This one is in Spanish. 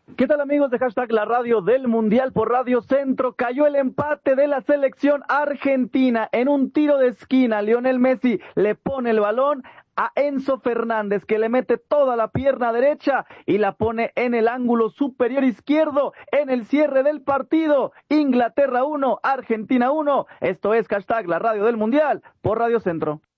¿Qué tal amigos de hashtag la radio del Mundial por Radio Centro? Cayó el empate de la selección argentina en un tiro de esquina. Lionel Messi le pone el balón a Enzo Fernández, que le mete toda la pierna derecha y la pone en el ángulo superior izquierdo en el cierre del partido. Inglaterra 1, Argentina 1. Esto es hashtag la radio del Mundial por Radio Centro.